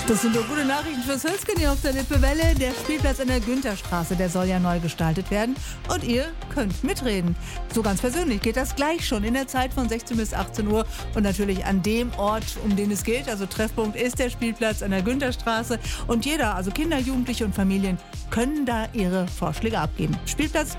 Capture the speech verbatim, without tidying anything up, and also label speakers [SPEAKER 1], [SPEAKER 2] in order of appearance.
[SPEAKER 1] Das sind doch gute Nachrichten fürs Hölzgen hier auf der Lippewelle. Der Spielplatz in der Güntherstraße, der soll ja neu gestaltet werden. Und ihr könnt mitreden. So ganz persönlich geht das gleich schon in der Zeit von sechzehn bis achtzehn Uhr. Und natürlich an dem Ort, um den es geht. Also Treffpunkt ist der Spielplatz an der Güntherstraße. Und jeder, also Kinder, Jugendliche und Familien, können da ihre Vorschläge abgeben. Spielplatz